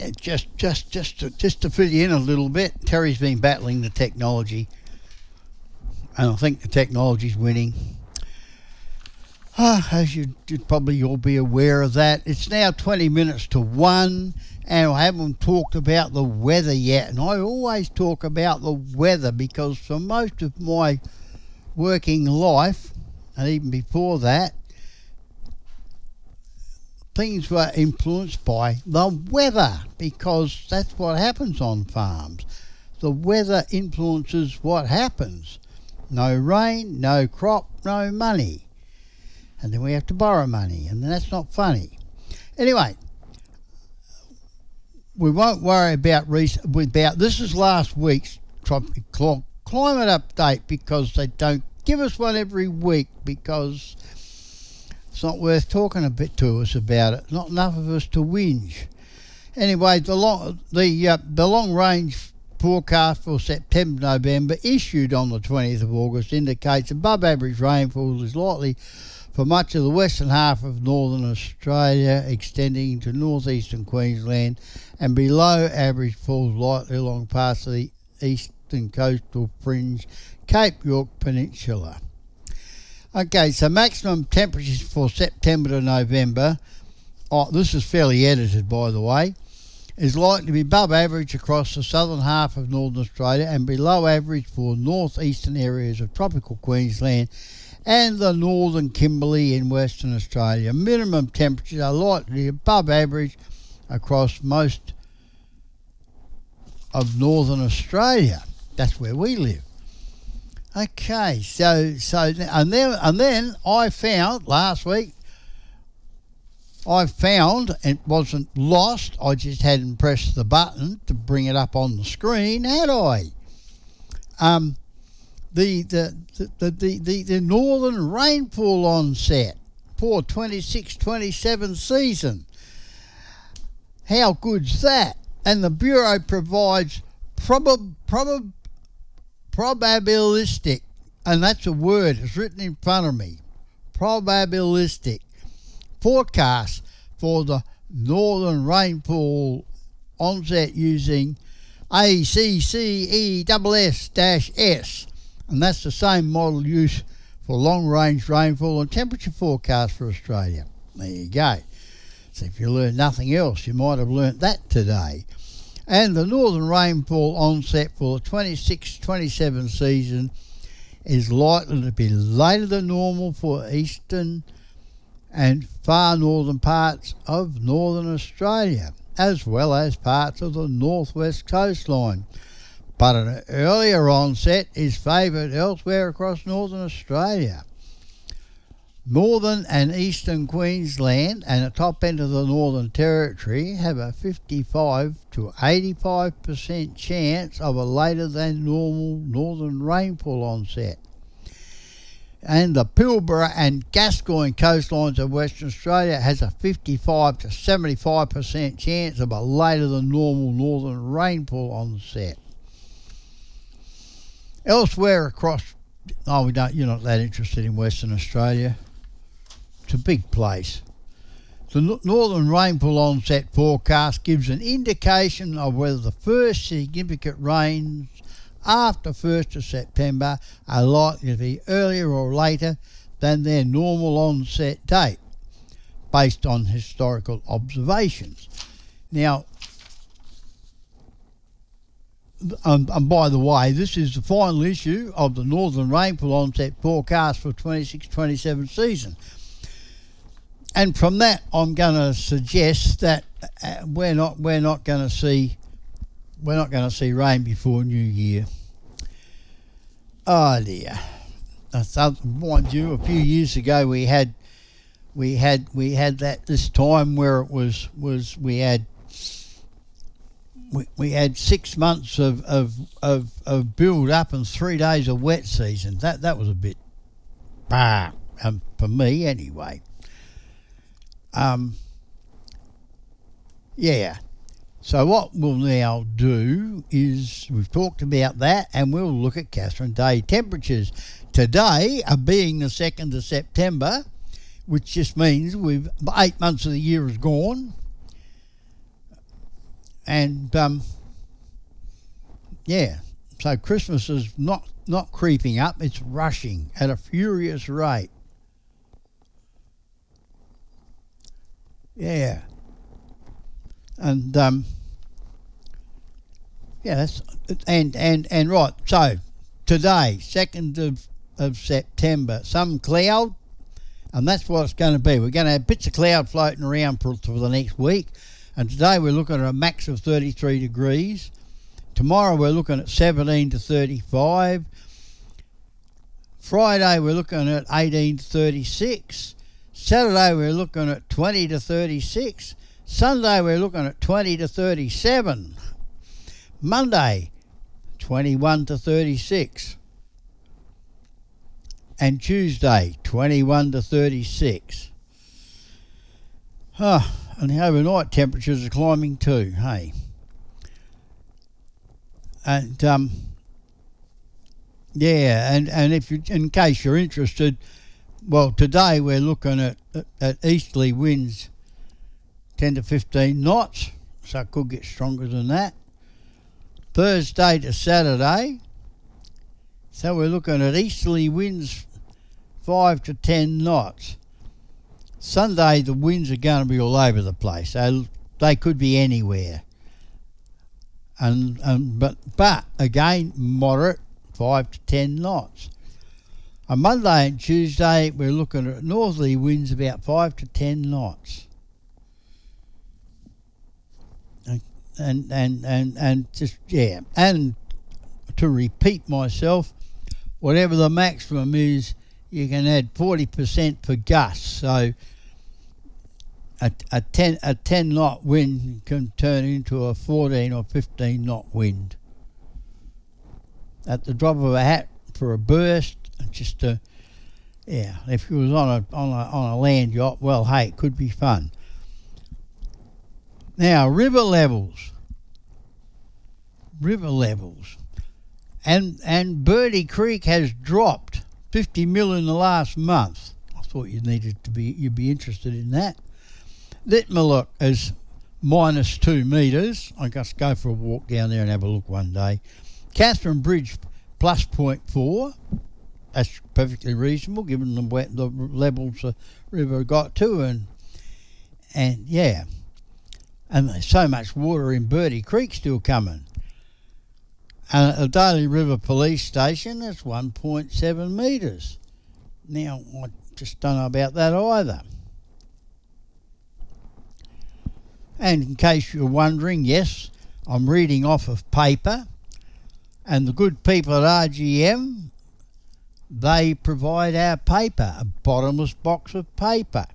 Just to fill you in a little bit, Terry's been battling the technology, and I think the technology's winning. As you'd probably all be aware of that, it's now 20 minutes to 1, and I haven't talked about the weather yet. And I always talk about the weather because for most of my working life, and even before that, things were influenced by the weather, because that's what happens on farms. The weather influences what happens. No rain, no crop, no money. And then we have to borrow money, and that's not funny. Anyway, we won't worry about this is last week's tropical climate update, because they don't give us one every week, because it's not worth talking a bit to us about it. Not enough of us to whinge. Anyway, the long range forecast for September-November issued on the 20th of August indicates above average rainfall is likely for much of the western half of northern Australia, extending to northeastern Queensland, and below average falls lightly along parts of the eastern coastal fringe, Cape York Peninsula. Okay, so maximum temperatures for September to November, this is fairly edited by the way, is likely to be above average across the southern half of northern Australia and below average for northeastern areas of tropical Queensland and the northern Kimberley in Western Australia. Minimum temperatures are likely to be above average across most of northern Australia. That's where we live. Okay, so and then I found last week. It wasn't lost. I just hadn't pressed the button to bring it up on the screen, had I? The northern rainfall onset for 26-27 season. How good's that? And the Bureau provides probabilistic, and that's a word, it's written in front of me, probabilistic forecast for the northern rainfall onset using ACCESS-S. And that's the same model used for long-range rainfall and temperature forecast for Australia. There you go. So if you learn nothing else, you might have learnt that today. And the northern rainfall onset for the 26-27 season is likely to be later than normal for eastern and far northern parts of northern Australia, as well as parts of the northwest coastline. But an earlier onset is favoured elsewhere across northern Australia. Northern and eastern Queensland and the top end of the Northern Territory have a 55 to 85% chance of a later than normal northern rainfall onset. And the Pilbara and Gascoyne coastlines of Western Australia has a 55 to 75% chance of a later than normal northern rainfall onset. Elsewhere across, you're not that interested in Western Australia. It's a big place. The northern rainfall onset forecast gives an indication of whether the first significant rains after 1st of September are likely to be earlier or later than their normal onset date, based on historical observations. Now, and by the way, this is the final issue of the northern rainfall onset forecast for 26-27 season. And from that, I'm going to suggest that we're not going to see rain before New Year. Oh dear! Mind you, a few years ago we had that this time where it was we had 6 months of build up and 3 days of wet season. That was a bit for me anyway. Yeah. So what we'll now do is we've talked about that, and we'll look at Katherine Day temperatures. Today, being the 2nd of September, which just means 8 months of the year is gone. And yeah, so Christmas is not creeping up, it's rushing at a furious rate. Yeah. And yeah, that's and right. So today, 2nd of September, some cloud, and that's what it's going to be. We're going to have bits of cloud floating around for the next week. And today we're looking at a max of 33 degrees. Tomorrow we're looking at 17 to 35. Friday we're looking at 18 to 36. Saturday we're looking at 20 to 36. Sunday we're looking at 20 to 37. Monday 21 to 36. And Tuesday 21 to 36. And the overnight temperatures are climbing too, hey. And yeah, and if you, in case you're interested, well, today we're looking at easterly winds 10 to 15 knots, so it could get stronger than that. Thursday to Saturday, so we're looking at easterly winds 5 to 10 knots. Sunday the winds are going to be all over the place, so they could be anywhere. But again, moderate, 5 to 10 knots. On Monday and Tuesday, we're looking at northerly winds about 5 to 10 knots. And just, yeah. And to repeat myself, whatever the maximum is, you can add 40% for gusts. So a 10 knot wind can turn into a 14 or 15 knot wind. At the drop of a hat for a burst, just yeah. If you was on a land yacht, well, hey, it could be fun. Now, river levels, and Birdie Creek has dropped 50 mil in the last month. I thought you'd be interested in that. Litmallook is -2 metres. I just go for a walk down there and have a look one day. Catherine Bridge plus 0.4. That's perfectly reasonable given the levels the river got to, and yeah. And there's so much water in Birdie Creek still coming. And at the Daly River Police Station, it's 1.7 metres. Now, I just don't know about that either. And in case you're wondering, yes, I'm reading off of paper, and the good people at RGM, they provide our paper, a bottomless box of paper.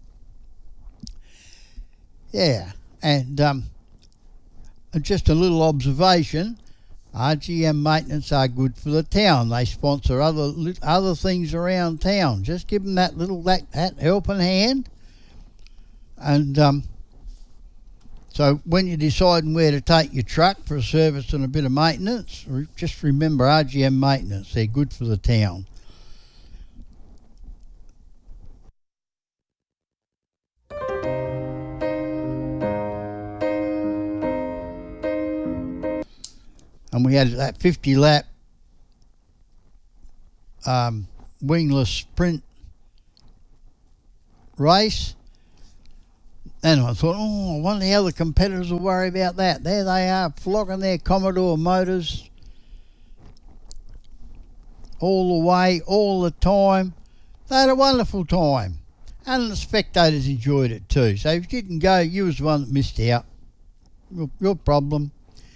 Yeah, and just a little observation, RGM Maintenance are good for the town. They sponsor other things around town. Just give them that helping hand. And so when you're deciding where to take your truck for a service and a bit of maintenance, just remember RGM Maintenance. They're good for the town. And we had that 50-lap wingless sprint race. And I thought, I wonder how the competitors will worry about that. There they are, flogging their Commodore motors all the way, all the time. They had a wonderful time. And the spectators enjoyed it too. So if you didn't go, you was the one that missed out. Your problem.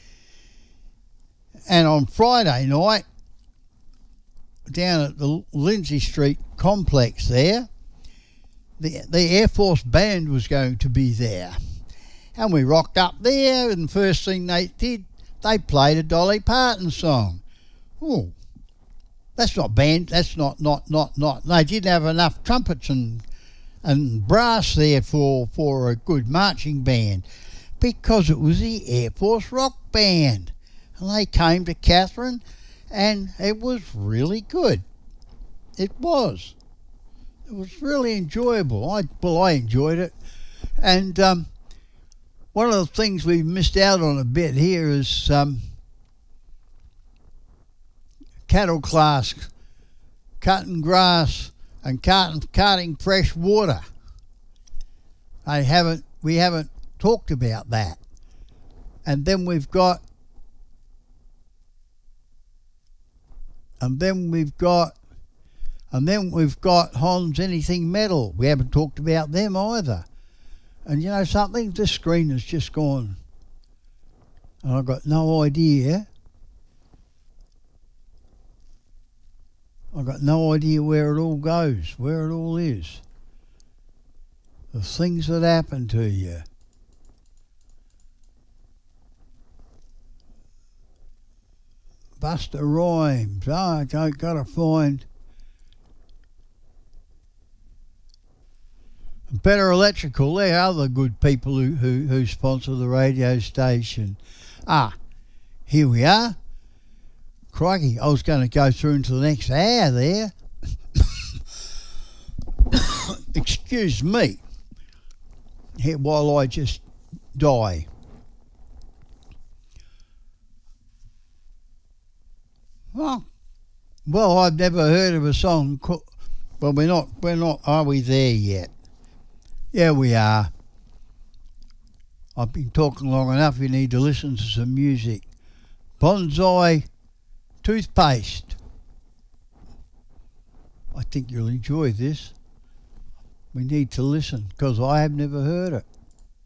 And on Friday night, down at the Lindsay Street complex there, the Air Force Band was going to be there. And we rocked up there, and the first thing they did, they played a Dolly Parton song. Oh, that's not band, that's not. They didn't have enough trumpets and brass there for a good marching band, because it was the Air Force Rock Band. And they came to Catherine, and it was really good. It was. It was really enjoyable. I enjoyed it. And, one of the things we've missed out on a bit here is cattle class, cutting grass and carting fresh water. We haven't talked about that. And then we've got Hans Anything Metal. We haven't talked about them either. And you know something? This screen has just gone. And I've got no idea. I've got no idea where it all goes, where it all is. The things that happen to you. Buster Rhymes. I gotta find Better Electrical. They're other good people who sponsor the radio station. Here we are. Crikey, I was going to go through into the next hour there. Excuse me. Here, while I just die. Well, I've never heard of a song. Well, we're not. Are we there yet? Yeah, we are. I've been talking long enough. You need to listen to some music. Bonsai Toothpaste. I think you'll enjoy this. We need to listen because I have never heard it.